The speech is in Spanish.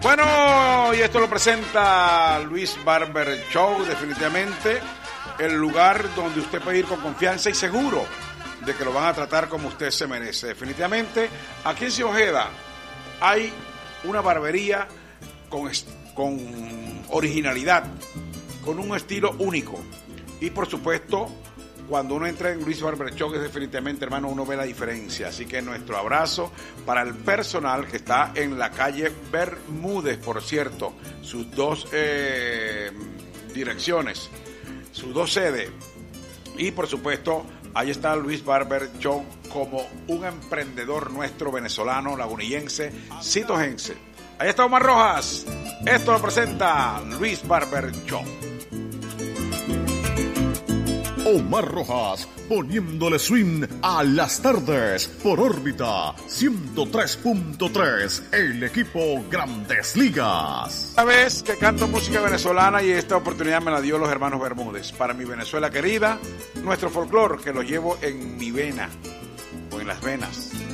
Bueno, y esto lo presenta Luis Barber Show, definitivamente el lugar donde usted puede ir con confianza y seguro de que lo van a tratar como usted se merece. Definitivamente, aquí en Ciudad Ojeda hay una barbería con originalidad, con un estilo único. Y por supuesto, cuando uno entra en Luis Barber Show, es definitivamente, hermano, uno ve la diferencia. Así que nuestro abrazo para el personal que está en la calle Bermúdez, por cierto, sus dos direcciones, sus dos sedes. Y por supuesto, ahí está Luis Barber Show como un emprendedor nuestro venezolano, lagunillense, citogense. Ahí está Omar Rojas. Esto lo presenta Luis Barber Show. Omar Rojas, poniéndole swing a las tardes por órbita 103.3, el equipo Grandes Ligas. Una vez que canto música venezolana y esta oportunidad me la dio los hermanos Bermúdez. Para mi Venezuela querida, nuestro folclore que lo llevo en mi vena o en las venas.